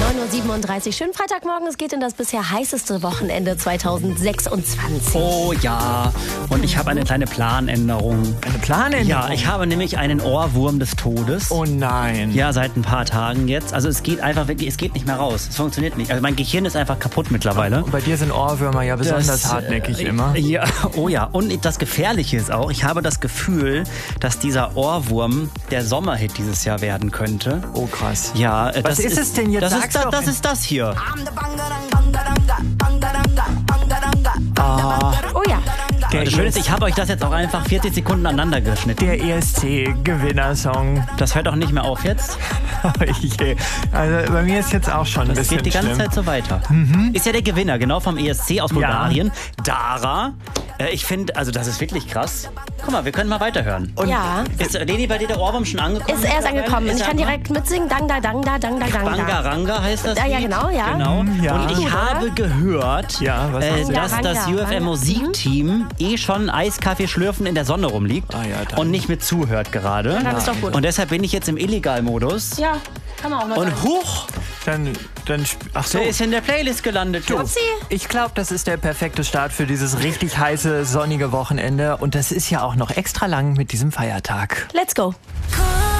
9:37 Uhr. Schönen Freitagmorgen. Es geht in das bisher heißeste Wochenende 2026. Oh ja, und ich habe eine kleine Planänderung. Eine Planänderung? Ja, ich habe nämlich einen Ohrwurm des Todes. Oh nein. Ja, seit ein paar Tagen jetzt. Also es geht einfach wirklich, es geht nicht mehr raus. Es funktioniert nicht. Also mein Gehirn ist einfach kaputt mittlerweile. Und bei dir sind Ohrwürmer ja besonders hartnäckig immer. Ja, oh ja. Und das Gefährliche ist auch, ich habe das Gefühl, dass dieser Ohrwurm der Sommerhit dieses Jahr werden könnte. Oh krass. Ja, was ist es denn jetzt? Das ist das hier. Oh ja. Das Schöne ist, ich habe euch das jetzt auch einfach 40 Sekunden aneinander geschnitten. Der ESC-Gewinnersong. Das hört auch nicht mehr auf jetzt. Also bei mir ist jetzt auch schon ein Das bisschen geht die ganze schlimm. Zeit so weiter. Ist ja der Gewinner, genau vom ESC aus Bulgarien. Dara. Ich finde, also das ist wirklich krass. Guck mal, wir können mal weiterhören. Und Ja. Ist Leni bei dir der Ohrwurm schon angekommen? Ist erst angekommen. Ist Ich kann direkt mitsingen. Dang, da, dang, da, dang, da, dang, da. Bangaranga heißt das Ja, Lied. genau, ja. Genau. Ja. Und ich Gut, habe oder? gehört, Ja, was hast du? dass das Bangaranga. UFM-Musikteam schon Eiskaffee schlürfen in der Sonne rumliegt Ah ja, dann. und nicht mit zuhört gerade. Dann ist doch gut. Und deshalb bin ich jetzt im Illegal-Modus. Ja, kann man auch mal Und sagen. huch, ach so. der ist in der Playlist gelandet. Du. Upsi. Ich glaube, das ist der perfekte Start für dieses richtig heiße, sonnige Wochenende. Und das ist ja auch noch extra lang mit diesem Feiertag. Let's go.